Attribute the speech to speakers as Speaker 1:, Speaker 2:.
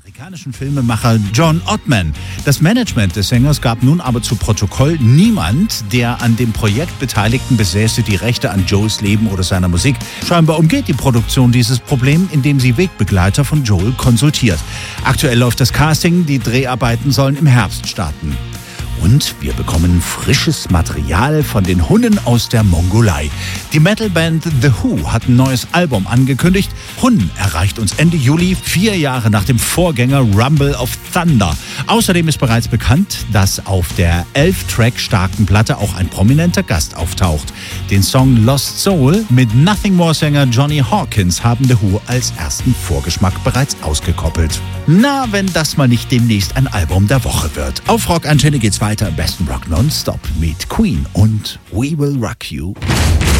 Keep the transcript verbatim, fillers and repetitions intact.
Speaker 1: amerikanischen Filmemacher John Ottman. Das Management des Sängers gab nun aber zu Protokoll: Niemand der an dem Projekt Beteiligten besäße die Rechte an Joels Leben oder seiner Musik. Scheinbar umgeht die Produktion dieses Problem, indem sie Wegbegleiter von Joel konsultiert. Aktuell läuft das Casting, die Dreharbeiten sollen im Herbst starten. Und wir bekommen frisches Material von den Hunnen aus der Mongolei. Die Metalband The Who hat ein neues Album angekündigt. Hun erreicht uns Ende Juli, vier Jahre nach dem Vorgänger Rumble of Thunder. Außerdem ist bereits bekannt, dass auf der elf Track starken Platte auch ein prominenter Gast auftaucht. Den Song Lost Soul mit Nothing More-Sänger Johnny Hawkins haben The Who als ersten Vorgeschmack bereits ausgekoppelt. Na, wenn das mal nicht demnächst ein Album der Woche wird. Auf Rock Antenne geht's weiter im besten Rock nonstop mit Queen und We Will Rock You.